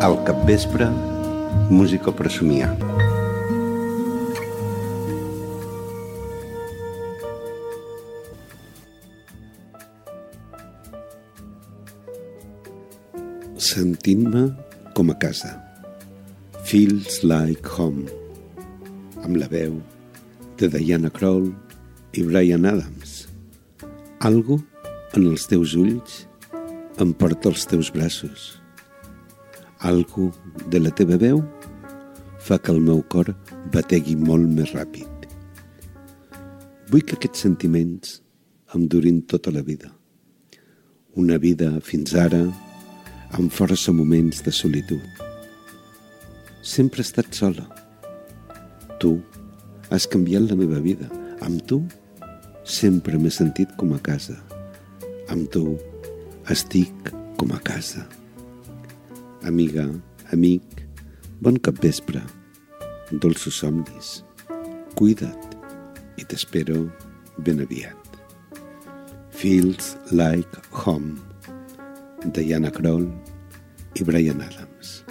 Al capvespre, música per somiar. Sentint-me com a casa. Feels like home. Amb la veu de Diana Krall i Bryan Adams. Algo en els teus ulls em porta als teus braços. Algo de la teva veu fa que el meu cor bategui molt més ràpid. Vull que aquests sentiments em durin tota la vida. Una vida, fins ara, amb força moments de solitud. Sempre he estat sola. Tu has canviat la meva vida. Amb tu sempre m'he sentit com a casa. Amb tu estic com a casa. Amiga, amic, bon capvespre, dolços somnis, cuida't i t'espero ben aviat. Feels like home, Diana Krall i Bryan Adams.